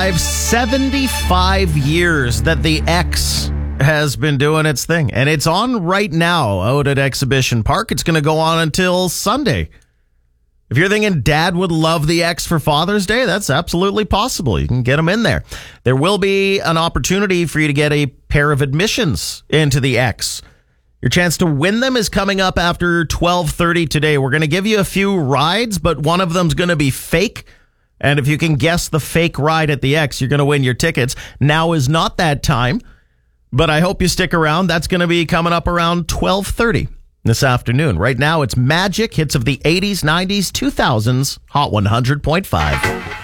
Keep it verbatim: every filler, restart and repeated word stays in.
seventy-five years that the X has been doing its thing, and it's on right now out at Exhibition Park. It's going to go on until Sunday. If you're thinking Dad would love the X for Father's Day, that's absolutely possible. You can get them in there. There will be an opportunity for you to get a pair of admissions into the X. Your chance to win them is coming up after twelve thirty today. We're going to give you a few rides, but one of them's going to be fake. And if you can guess the fake ride at the X, you're going to win your tickets. Now is not that time, but I hope you stick around. That's going to be coming up around twelve thirty this afternoon. Right now, it's Magic, hits of the eighties, nineties, two thousands, Hot one hundred point five.